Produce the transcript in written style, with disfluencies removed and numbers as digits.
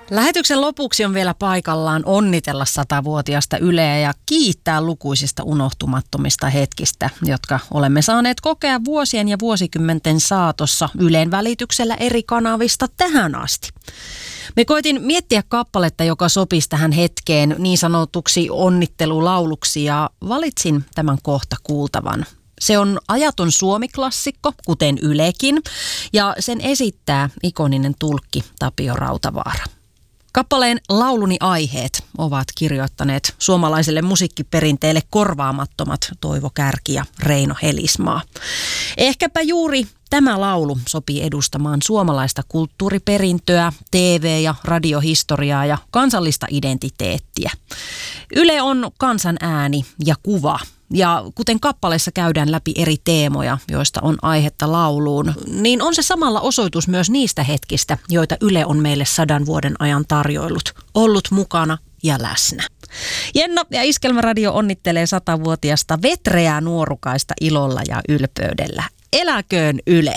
Lähetyksen lopuksi on vielä paikallaan onnitella 100-vuotiasta Yleä ja kiittää lukuisista unohtumattomista hetkistä, jotka olemme saaneet kokea vuosien ja vuosikymmenten saatossa Ylen välityksellä eri kanavista tähän asti. Me koitin miettiä kappaletta, joka sopisi tähän hetkeen niin sanotuksi onnittelulauluksi ja valitsin tämän kohta kuultavan. Se on ajaton suomiklassikko, kuten Ylekin, ja sen esittää ikoninen tulkki Tapio Rautavaara. Kappaleen lauluni aiheet ovat kirjoittaneet suomalaiselle musiikkiperinteelle korvaamattomat Toivo Kärki ja Reino Helismaa. Ehkäpä juuri tämä laulu sopii edustamaan suomalaista kulttuuriperintöä, TV- ja radiohistoriaa ja kansallista identiteettiä. Yle on kansan ääni ja kuva. Ja kuten kappaleessa käydään läpi eri teemoja, joista on aihetta lauluun, niin on se samalla osoitus myös niistä hetkistä, joita Yle on meille 100 vuoden ajan tarjoillut, ollut mukana ja läsnä. Jenno ja Iskelmäradio onnittelee 100-vuotiasta vetreää nuorukaista ilolla ja ylpeydellä. Eläköön Yle!